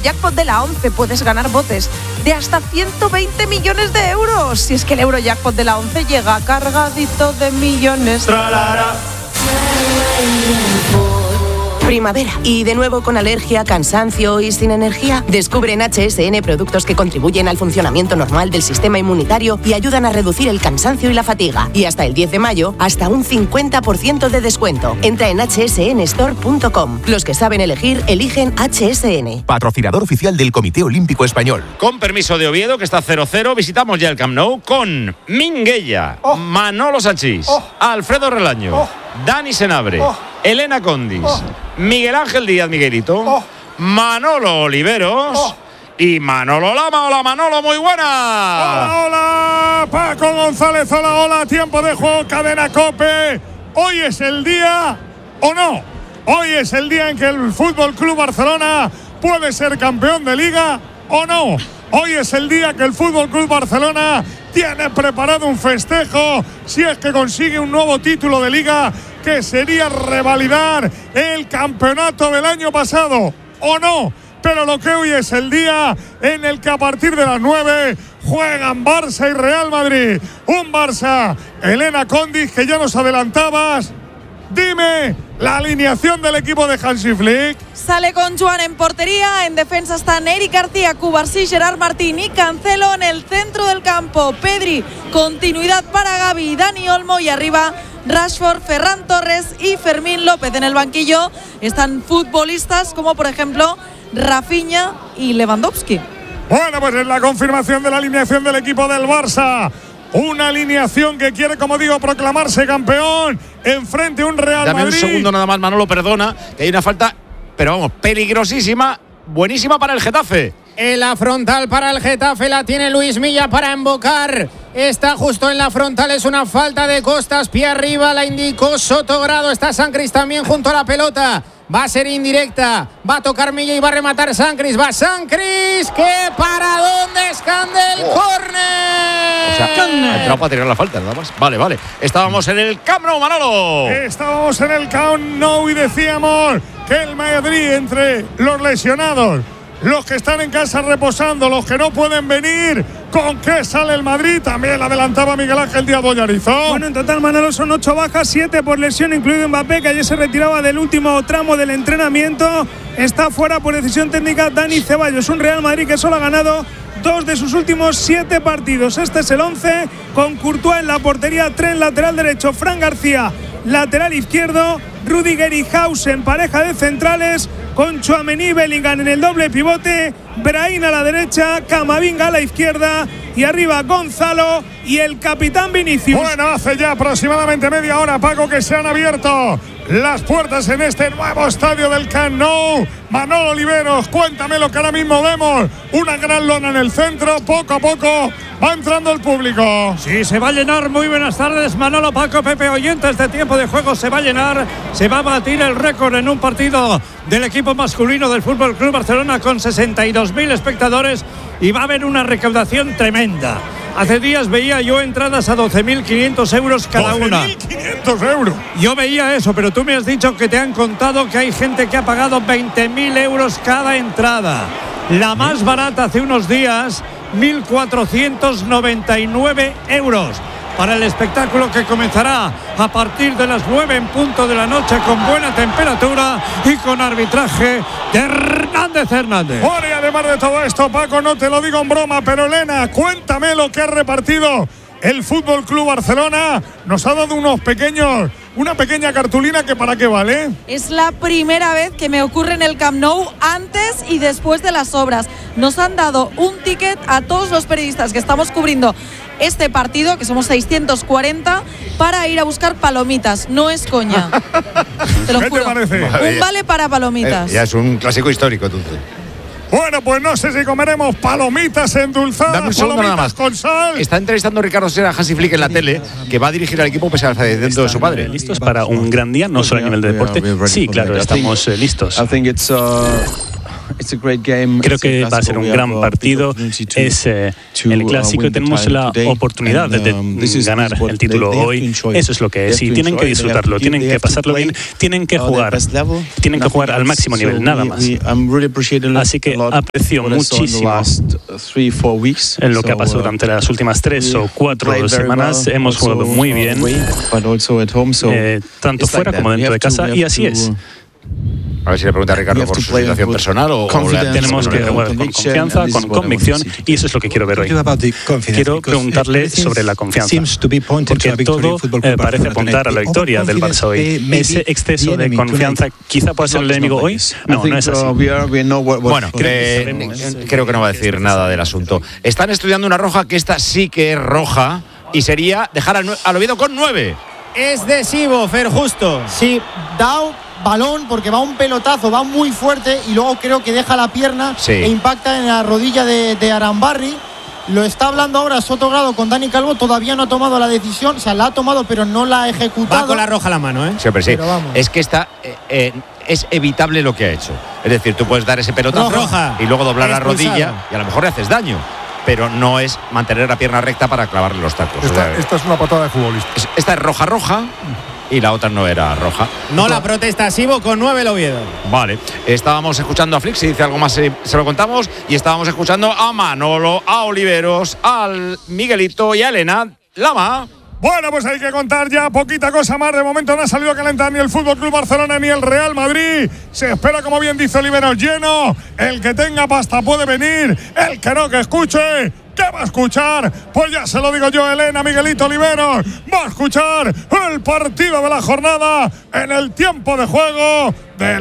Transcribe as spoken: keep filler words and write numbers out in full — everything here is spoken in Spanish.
Jackpot de la once puedes ganar botes de hasta ciento veinte millones de euros. Si es que el Eurojackpot de la once llega cargadito de millones. Tralara. Primavera. ¿Y de nuevo con alergia, cansancio y sin energía? Descubre en H S N productos que contribuyen al funcionamiento normal del sistema inmunitario y ayudan a reducir el cansancio y la fatiga. Y hasta el diez de mayo, hasta un cincuenta por ciento de descuento. Entra en hache ese ene store punto com. Los que saben elegir, eligen H S N. Patrocinador oficial del Comité Olímpico Español. Con permiso de Oviedo, que está cero cero, visitamos ya el Camp Nou con Minguella, oh. Manolo Sanchís, oh. Alfredo Relaño, oh. Dani Senabre, oh. Elena Condis, oh. Miguel Ángel Díaz Miguelito, oh. Manolo Oliveros oh. y Manolo Lama. Hola Manolo, muy buena. Hola, hola, Paco González, hola, hola, tiempo de juego, Cadena COPE. Hoy es el día, ¿o no? Hoy es el día en que el Fútbol Club Barcelona puede ser campeón de Liga, ¿o no? Hoy es el día que el Fútbol Club Barcelona tiene preparado un festejo si es que consigue un nuevo título de Liga, que sería revalidar el campeonato del año pasado, ¿o no? Pero lo que hoy es el día en el que a partir de las nueve juegan Barça y Real Madrid. Un Barça, Elena Condis, que ya nos adelantabas. Dime la alineación del equipo de Hansi Flick. Sale con Joan en portería, en defensa están Eric García, Cubarsí, Gerard Martín y Cancelo. En el centro del campo, Pedri, continuidad para Gavi, Dani Olmo, y arriba Rashford, Ferran Torres y Fermín López. En el banquillo están futbolistas como por ejemplo Rafinha y Lewandowski. Bueno, pues es la confirmación de la alineación del equipo del Barça. Una alineación que quiere, como digo, proclamarse campeón enfrente a un Real Dame Madrid. Dame un segundo nada más, Manolo, perdona, que hay una falta, pero vamos, peligrosísima, buenísima para el Getafe. En la frontal para el Getafe la tiene Luis Milla para embocar. Está justo en la frontal, es una falta de Costas, pie arriba, la indicó Sotogrado. Está Sancris también junto a la pelota. Va a ser indirecta, va a tocar Milla y va a rematar Sancris. Va Sancris, que para dónde escande el oh. córner. O sea, ha entrado para tirar la falta, nada más. Vale, vale. Estábamos en el Camp Nou, Manolo. Estábamos en el Camp Nou y decíamos que el Madrid, entre los lesionados, los que están en casa reposando, los que no pueden venir, ¿con qué sale el Madrid? También adelantaba Miguel Ángel Díaz Bollarizo. Bueno, en total, Manolo, son ocho bajas, siete por lesión, incluido Mbappé, que ayer se retiraba del último tramo del entrenamiento. Está fuera por decisión técnica Dani Ceballos. Un Real Madrid que solo ha ganado dos de sus últimos siete partidos. Este es el once, con Courtois en la portería, Trent lateral derecho, Fran García lateral izquierdo, Rudiger y Hausen pareja de centrales, con Tchouaméni y Bellingham en el doble pivote, Brahim a la derecha, Camavinga a la izquierda y arriba Gonzalo y el capitán Vinicius. Bueno, hace ya aproximadamente media hora, Paco, que se han abierto las puertas en este nuevo estadio del Camp Nou. Manolo Oliveros, cuéntame lo que ahora mismo vemos. Una gran lona en el centro, poco a poco va entrando el público. Sí, se va a llenar. Muy buenas tardes, Manolo, Paco, Pepe, oyentes de Tiempo de Juego. Se va a llenar, se va a batir el récord en un partido del equipo masculino del Fútbol Club Barcelona con sesenta y dos mil espectadores y va a haber una recaudación tremenda. Hace días veía yo entradas a doce mil quinientos euros cada una. doce mil quinientos euros. Yo veía eso, pero tú me has dicho que te han contado que hay gente que ha pagado veinte mil euros cada entrada. La más barata hace unos días, mil cuatrocientos noventa y nueve euros. Para el espectáculo que comenzará a partir de las nueve en punto de la noche, con buena temperatura y con arbitraje de Hernández Hernández. Bueno, y además de todo esto, Paco, no te lo digo en broma, pero Elena, cuéntame lo que ha repartido el Fútbol Club Barcelona. Nos ha dado unos pequeños, una pequeña cartulina que para qué vale. Es la primera vez que me ocurre en el Camp Nou antes y después de las obras. Nos han dado un ticket a todos los periodistas que estamos cubriendo este partido, que somos seiscientos cuarenta, para ir a buscar palomitas. No es coña. Te lo ¿Qué juro. te parece? Un vale para palomitas. Eh, ya es un clásico histórico, tú. Bueno, pues no sé si comeremos palomitas endulzadas, Dame un segundo palomitas nada más. con sal. Está entrevistando a Ricardo Serra a Hansi Flick en la tele, que va a dirigir al equipo pese al fallecimiento de su padre. ¿Listos para un gran día? No solo a nivel de deporte. Sí, claro, estamos eh, listos. Creo que va a ser un gran partido. Es eh, el clásico y tenemos la oportunidad de, de ganar el título hoy. Eso es lo que es y tienen que disfrutarlo, tienen que pasarlo bien, tienen que jugar, tienen que jugar al máximo nivel, nada más. Así que aprecio muchísimo en lo que ha pasado durante las últimas tres o cuatro semanas. Hemos jugado muy bien, eh, tanto fuera como dentro de casa, y así es. A ver si le pregunta a Ricardo por su situación personal o, o le tenemos que jugar con confianza, con convicción, y eso es lo que quiero ver hoy. Quiero preguntarle sobre la confianza, porque todo eh, parece apuntar a la victoria del Barça hoy. ¿Ese exceso de confianza quizá pueda ser el enemigo hoy? No, no es así. Bueno, cre creo que no va a decir nada del asunto. Están estudiando una roja que esta sí que es roja y sería dejar al, al Oviedo con nueve. Es de Sibo, Fer, justo. Sí, Dao balón porque va un pelotazo, va muy fuerte y luego creo que deja la pierna sí. e impacta en la rodilla de, de Arambarri. Lo está hablando ahora Sotogrado con Dani Calvo, todavía no ha tomado la decisión, o sea, la ha tomado pero no la ha ejecutado. Va con la roja a la mano, ¿eh? Siempre sí. Es que está, eh, eh, es evitable lo que ha hecho. Es decir, tú puedes dar ese pelotazo roja. y luego doblar la rodilla y a lo mejor le haces daño. Pero no es mantener la pierna recta para clavarle los tacos. Esta, o sea, esta es una patada de futbolista. Esta es roja, roja. Y la otra no era roja. No la protesta Sibo con nueve el Oviedo. Vale. Estábamos escuchando a Flix, si dice algo más se, se lo contamos. Y estábamos escuchando a Manolo, a Oliveros, al Miguelito y a Elena Lama. Bueno, pues hay que contar ya poquita cosa más. De momento no ha salido a calentar ni el Fútbol Club Barcelona ni el Real Madrid. Se espera, como bien dice Oliveros, lleno. El que tenga pasta puede venir. El que no, que escuche. ¿Qué va a escuchar? Pues ya se lo digo yo, Elena, Miguelito, Oliveros. Va a escuchar el partido de la jornada en el tiempo de juego de